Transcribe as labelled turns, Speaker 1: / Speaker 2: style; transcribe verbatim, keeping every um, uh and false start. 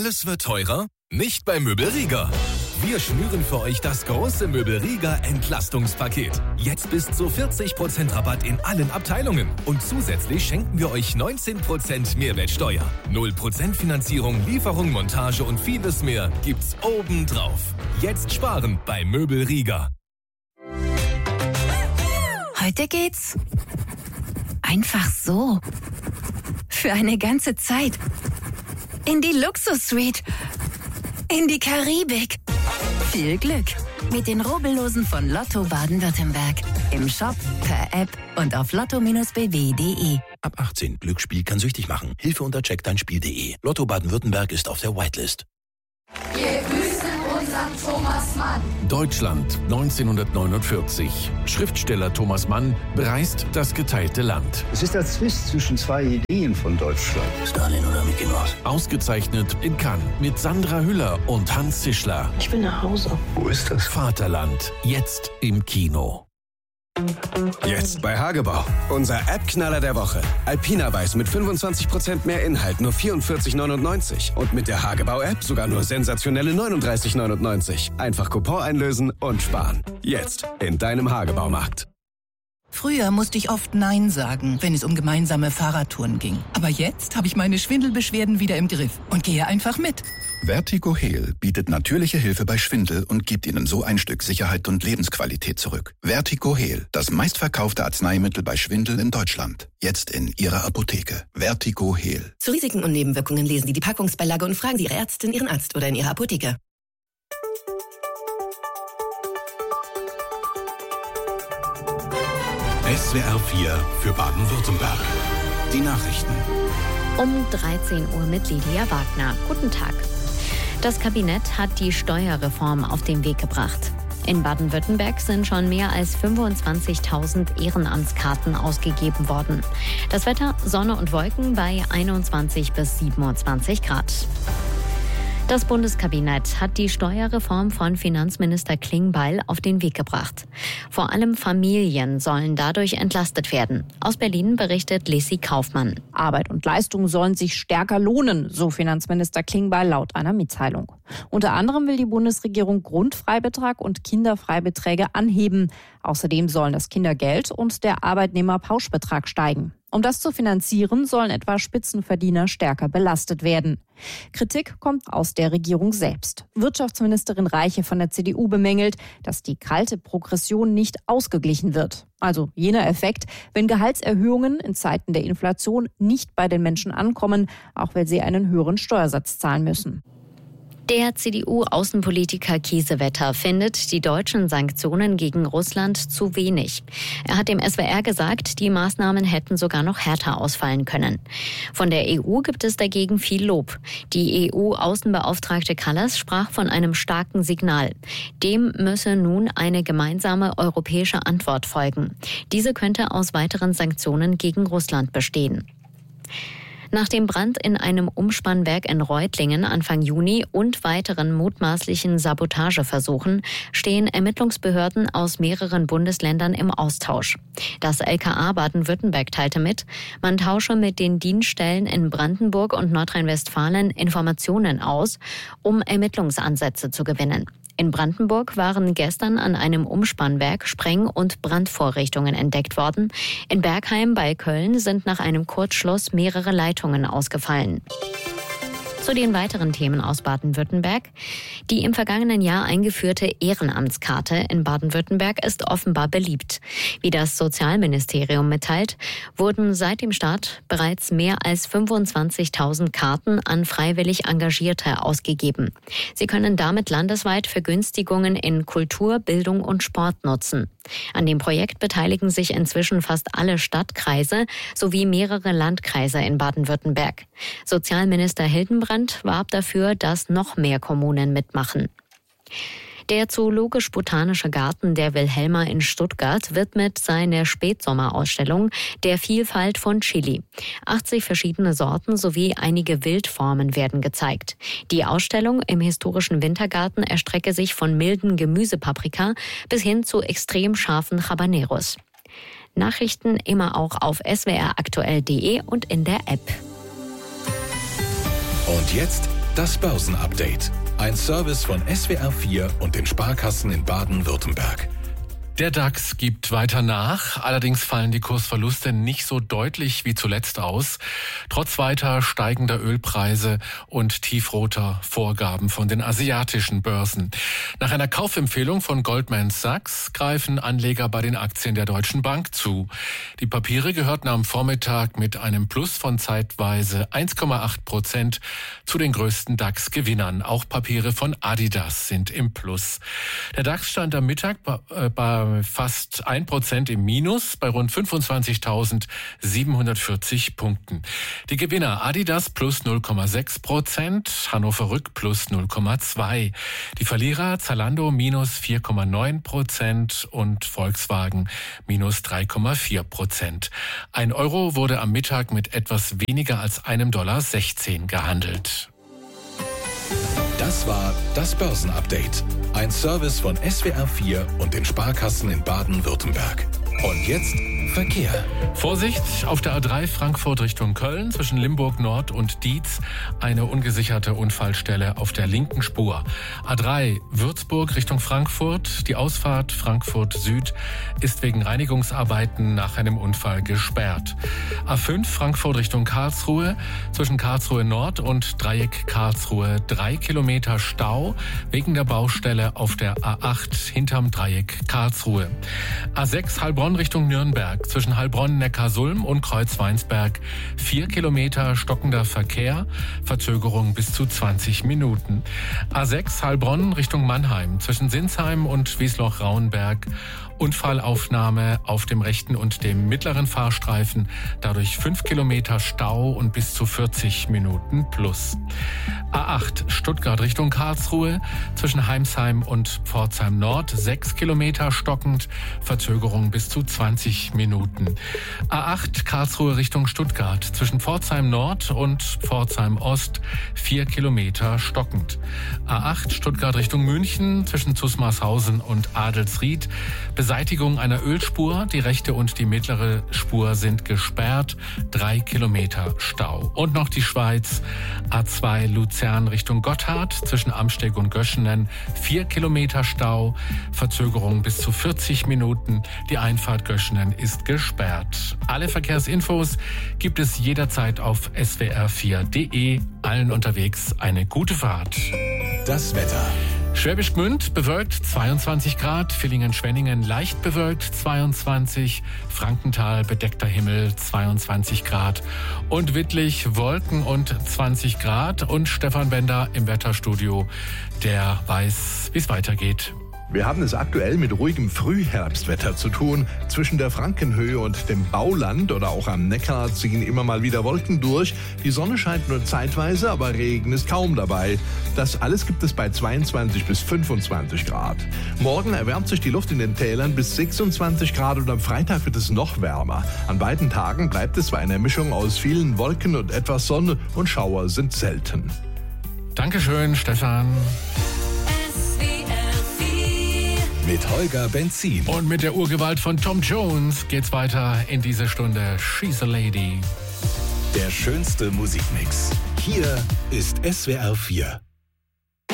Speaker 1: Alles wird teurer? Nicht bei Möbelriga. Wir schnüren für euch das große Möbelriga Entlastungspaket. Jetzt bis zu vierzig Prozent Rabatt in allen Abteilungen. Und zusätzlich schenken wir euch neunzehn Prozent Mehrwertsteuer. null Prozent Finanzierung, Lieferung, Montage und vieles mehr gibt's obendrauf. Jetzt sparen bei Möbelriga.
Speaker 2: Heute geht's einfach so. Für eine ganze Zeit. In die Luxus-Suite. In die Karibik. Viel Glück mit den Rubbellosen von Lotto Baden-Württemberg. Im Shop, per App und auf lotto Bindestrich b w punkt d e.
Speaker 3: Ab achtzehn. Glücksspiel kann süchtig machen. Hilfe unter check dein Spiel punkt de. Lotto Baden-Württemberg ist auf der Whitelist.
Speaker 4: Wir grüßen unseren Thomas Mann.
Speaker 5: Deutschland neunzehnhundertneunundvierzig. Schriftsteller Thomas Mann bereist das geteilte Land.
Speaker 6: Es ist der Zwist zwischen zwei Ideen von Deutschland.
Speaker 3: Stalin oder Mickey Mouse?
Speaker 5: Ausgezeichnet in Cannes mit Sandra Hüller und Hans Zischler.
Speaker 7: Ich will nach Hause.
Speaker 6: Wo ist das?
Speaker 5: Vaterland. Jetzt im Kino.
Speaker 8: Jetzt bei Hagebau. Unser App-Knaller der Woche. Alpina Weiß mit fünfundzwanzig Prozent mehr Inhalt, nur vierundvierzig neunundneunzig. Und mit der Hagebau-App sogar nur sensationelle neununddreißig neunundneunzig. Einfach Coupon einlösen und sparen. Jetzt in deinem Hagebaumarkt.
Speaker 9: Früher musste ich oft Nein sagen, wenn es um gemeinsame Fahrradtouren ging. Aber jetzt habe ich meine Schwindelbeschwerden wieder im Griff und gehe einfach mit.
Speaker 10: Vertigo-Heal bietet natürliche Hilfe bei Schwindel und gibt Ihnen so ein Stück Sicherheit und Lebensqualität zurück. Vertigo-Heal, das meistverkaufte Arzneimittel bei Schwindel in Deutschland. Jetzt in Ihrer Apotheke. Vertigo-Heal.
Speaker 11: Zu Risiken und Nebenwirkungen lesen Sie die Packungsbeilage und fragen Sie Ihre Ärztin, Ihren Arzt oder in Ihrer Apotheke.
Speaker 3: S W R vier für Baden-Württemberg. Die Nachrichten.
Speaker 12: Um dreizehn Uhr mit Lydia Wagner. Guten Tag. Das Kabinett hat die Steuerreform auf den Weg gebracht. In Baden-Württemberg sind schon mehr als fünfundzwanzigtausend Ehrenamtskarten ausgegeben worden. Das Wetter, Sonne und Wolken bei einundzwanzig bis siebenundzwanzig Grad. Das Bundeskabinett hat die Steuerreform von Finanzminister Klingbeil auf den Weg gebracht. Vor allem Familien sollen dadurch entlastet werden. Aus Berlin berichtet Lissy Kaufmann.
Speaker 13: Arbeit und Leistung sollen sich stärker lohnen, so Finanzminister Klingbeil laut einer Mitteilung. Unter anderem will die Bundesregierung Grundfreibetrag und Kinderfreibeträge anheben. Außerdem sollen das Kindergeld und der Arbeitnehmerpauschbetrag steigen. Um das zu finanzieren, sollen etwa Spitzenverdiener stärker belastet werden. Kritik kommt aus der Regierung selbst. Wirtschaftsministerin Reiche von der C D U bemängelt, dass die kalte Progression nicht ausgeglichen wird. Also jener Effekt, wenn Gehaltserhöhungen in Zeiten der Inflation nicht bei den Menschen ankommen, auch weil sie einen höheren Steuersatz zahlen müssen.
Speaker 12: Der C D U-Außenpolitiker Kiesewetter findet die deutschen Sanktionen gegen Russland zu wenig. Er hat dem S W R gesagt, die Maßnahmen hätten sogar noch härter ausfallen können. Von der E U gibt es dagegen viel Lob. Die E U-Außenbeauftragte Kallas sprach von einem starken Signal. Dem müsse nun eine gemeinsame europäische Antwort folgen. Diese könnte aus weiteren Sanktionen gegen Russland bestehen. Nach dem Brand in einem Umspannwerk in Reutlingen Anfang Juni und weiteren mutmaßlichen Sabotageversuchen stehen Ermittlungsbehörden aus mehreren Bundesländern im Austausch. Das L K A Baden-Württemberg teilte mit, man tausche mit den Dienststellen in Brandenburg und Nordrhein-Westfalen Informationen aus, um Ermittlungsansätze zu gewinnen. In Brandenburg waren gestern an einem Umspannwerk Spreng- und Brandvorrichtungen entdeckt worden. In Bergheim bei Köln sind nach einem Kurzschluss mehrere Leitungen ausgefallen. Zu den weiteren Themen aus Baden-Württemberg. Die im vergangenen Jahr eingeführte Ehrenamtskarte in Baden-Württemberg ist offenbar beliebt. Wie das Sozialministerium mitteilt, wurden seit dem Start bereits mehr als fünfundzwanzigtausend Karten an freiwillig Engagierte ausgegeben. Sie können damit landesweit Vergünstigungen in Kultur, Bildung und Sport nutzen. An dem Projekt beteiligen sich inzwischen fast alle Stadtkreise sowie mehrere Landkreise in Baden-Württemberg. Sozialminister Hildenbrand warb dafür, dass noch mehr Kommunen mitmachen. Der Zoologisch-Botanische Garten der Wilhelma in Stuttgart widmet seine Spätsommerausstellung der Vielfalt von Chili. achtzig verschiedene Sorten sowie einige Wildformen werden gezeigt. Die Ausstellung im historischen Wintergarten erstrecke sich von milden Gemüsepaprika bis hin zu extrem scharfen Habaneros. Nachrichten immer auch auf s w r aktuell punkt d e und in der App.
Speaker 3: Und jetzt
Speaker 1: das Börsenupdate. Ein Service von S W R vier und den Sparkassen in Baden-Württemberg.
Speaker 5: Der DAX gibt weiter nach, allerdings fallen die Kursverluste nicht so deutlich wie zuletzt aus, trotz weiter steigender Ölpreise und tiefroter Vorgaben von den asiatischen Börsen. Nach einer Kaufempfehlung von Goldman Sachs greifen Anleger bei den Aktien der Deutschen Bank zu. Die Papiere gehörten am Vormittag mit einem Plus von zeitweise eins Komma acht Prozent zu den größten DAX-Gewinnern. Auch Papiere von Adidas sind im Plus. Der DAX stand am Mittag bei, äh, bei fast ein Prozent im Minus bei rund fünfundzwanzigtausendsiebenhundertvierzig Punkten. Die Gewinner Adidas plus null Komma sechs Prozent, Hannover Rück plus null Komma zwei. Die Verlierer Zalando minus vier Komma neun Prozent und Volkswagen minus drei Komma vier Prozent. Ein Euro wurde am Mittag mit etwas weniger als einem Dollar sechzehn gehandelt.
Speaker 1: Das war das Börsenupdate. Ein Service von S W R vier und den Sparkassen in Baden-Württemberg. Und jetzt Verkehr.
Speaker 5: Vorsicht, auf der A drei Frankfurt Richtung Köln zwischen Limburg Nord und Dietz eine ungesicherte Unfallstelle auf der linken Spur. A drei Würzburg Richtung Frankfurt, die Ausfahrt Frankfurt Süd ist wegen Reinigungsarbeiten nach einem Unfall gesperrt. A fünf Frankfurt Richtung Karlsruhe zwischen Karlsruhe Nord und Dreieck Karlsruhe drei Kilometer Stau wegen der Baustelle auf der A acht hinterm Dreieck Karlsruhe. A sechs Heilbronn Richtung Nürnberg zwischen Heilbronn, Neckarsulm und Kreuzweinsberg. Vier Kilometer stockender Verkehr, Verzögerung bis zu zwanzig Minuten. A sechs Heilbronn Richtung Mannheim zwischen Sinsheim und Wiesloch-Rauenberg. Unfallaufnahme auf dem rechten und dem mittleren Fahrstreifen, dadurch fünf Kilometer Stau und bis zu vierzig Minuten plus. A acht Stuttgart Richtung Karlsruhe zwischen Heimsheim und Pforzheim Nord, sechs Kilometer stockend, Verzögerung bis zu zwanzig Minuten. A acht Karlsruhe Richtung Stuttgart zwischen Pforzheim Nord und Pforzheim Ost, vier Kilometer stockend. A acht Stuttgart Richtung München zwischen Zusmarshausen und Adelsried, Beseitigung einer Ölspur, die rechte und die mittlere Spur sind gesperrt, drei Kilometer Stau. Und noch die Schweiz, A zwei Luzern Richtung Gotthard zwischen Amsteg und Göschenen, vier Kilometer Stau, Verzögerung bis zu vierzig Minuten, die Einfahrt Göschenen ist gesperrt. Alle Verkehrsinfos gibt es jederzeit auf S W R vier Punkt de. Allen unterwegs eine gute Fahrt.
Speaker 1: Das Wetter.
Speaker 5: Schwäbisch Gmünd bewölkt zweiundzwanzig Grad, Villingen-Schwenningen leicht bewölkt zweiundzwanzig, Frankenthal bedeckter Himmel zweiundzwanzig Grad und Wittlich Wolken und zwanzig Grad und Stefan Bender im Wetterstudio, der weiß, wie es weitergeht.
Speaker 7: Wir haben es aktuell mit ruhigem Frühherbstwetter zu tun. Zwischen der Frankenhöhe und dem Bauland oder auch am Neckar ziehen immer mal wieder Wolken durch. Die Sonne scheint nur zeitweise, aber Regen ist kaum dabei. Das alles gibt es bei zweiundzwanzig bis fünfundzwanzig Grad. Morgen erwärmt sich die Luft in den Tälern bis sechsundzwanzig Grad und am Freitag wird es noch wärmer. An beiden Tagen bleibt es bei einer Mischung aus vielen Wolken und etwas Sonne und Schauer sind selten.
Speaker 5: Dankeschön, Stefan.
Speaker 1: Mit Holger Benzin.
Speaker 5: Und mit der Urgewalt von Tom Jones geht's weiter in diese Stunde. She's a Lady.
Speaker 1: Der schönste Musikmix. Hier ist S W R vier.